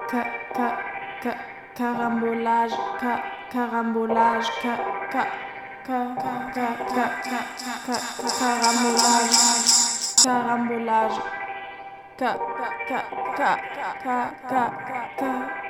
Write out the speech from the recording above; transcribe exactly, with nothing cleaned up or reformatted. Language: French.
ca, ca, ca, carambolage, ca, carambolage, ca, ca, ca, ca, ca, ca, ca, ca, carambolage, carambolage, ca, ca, ca, ca, ca, ca, ca.